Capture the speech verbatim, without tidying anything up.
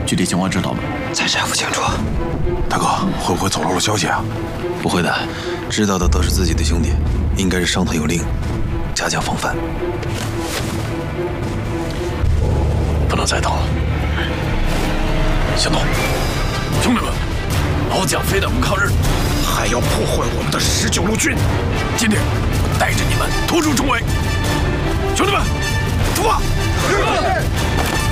具体情况知道吗？ 暂时还不清楚。 大哥，会不会走漏了消息啊？ 不会的，知道的都是自己的兄弟，应该是上头有令，加强防范。 不能再等了，行动！兄弟们，老蒋非但不抗日，还要破坏我们的十九路军。今天我带着你们突出重围，兄弟们，出发！